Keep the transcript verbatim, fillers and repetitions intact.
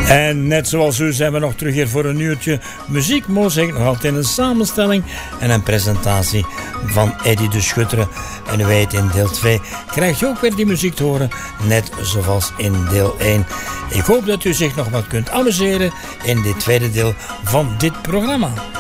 En net zoals u zijn we nog terug hier voor een uurtje muziek. Mozaïek nog altijd een samenstelling en een presentatie van Eddy de Schuttere. En u weet, in deel twee krijgt u ook weer die muziek te horen, net zoals in deel één. Ik hoop dat u zich nog wat kunt amuseren in dit tweede deel van dit programma.